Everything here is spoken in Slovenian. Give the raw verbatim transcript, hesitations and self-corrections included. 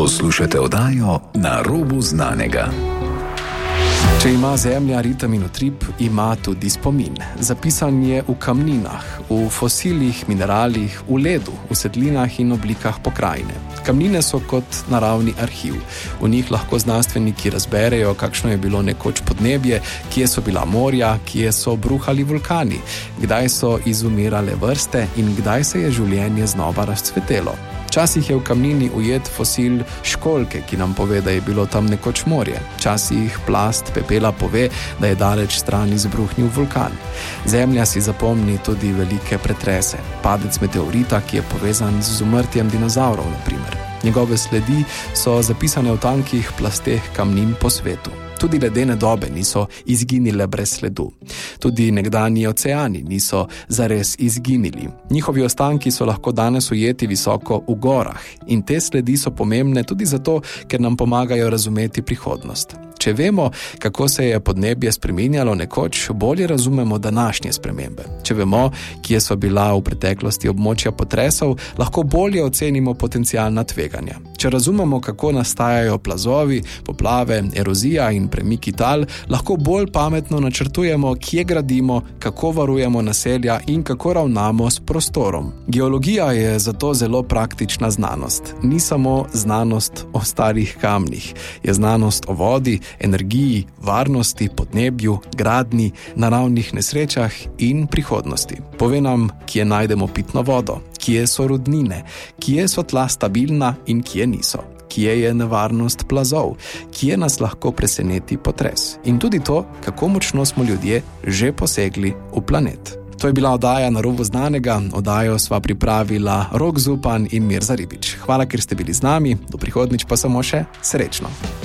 Poslušate oddajo Na robu znanega. Če ima Zemlja ritem in utrip, ima tudi spomin. Zapisan je v kamninah, v fosilih, mineralih, v ledu, v sedlinah in oblikah pokrajine. Kamnine so kot naravni arhiv. V njih lahko znanstveniki razberejo, kakšno je bilo nekoč podnebje, kje so bila morja, kje so bruhali vulkani, kdaj so izumirale vrste in kdaj se je življenje znova razcvetelo. Včasih je v kamnini ujet fosil školjke, ki nam pove, da je bilo tam nekoč morje. Včasih plast pepela pove, da je daleč stran izbruhnil vulkan. Zemlja si zapomni tudi velike pretrese. Padec meteorita, ki je povezan z umrtjem dinozavrov, na primer. Njegove sledi so zapisane v tankih plasteh kamnin po svetu. Tudi ledene dobe niso izginile brez sledu. Tudi nekdanji oceani niso zares izginili. Njihovi ostanki so lahko danes ujeti visoko v gorah. In te sledi so pomembne tudi zato, ker nam pomagajo razumeti prihodnost. Če vemo, kako se je podnebje spreminjalo nekoč, bolje razumemo današnje spremembe. Če vemo, kje so bila v preteklosti območja potresov, lahko bolje ocenimo potencialna tveganja. Če razumemo, kako nastajajo plazovi, poplave, erozija in premiki tal, lahko bolj pametno načrtujemo, kje gradimo, kako varujemo naselja in kako ravnamo s prostorom. Geologija je zato zelo praktična znanost. Ni samo znanost o starih kamnih, je znanost o vodi, energiji, varnosti, podnebju, gradnji, naravnih nesrečah in prihodnosti. Pove nam, kje najdemo pitno vodo, kje so rudnine, kje so tla stabilna in kje niso, kje je nevarnost plazov, kje nas lahko preseneti potres. In tudi to, kako močno smo ljudje že posegli v planet. To je bila oddaja Na robu znanega. Oddajo sva pripravila Rok Zupan in Mirza Ribič. Hvala, ker ste bili z nami, do prihodnjič pa samo še srečno.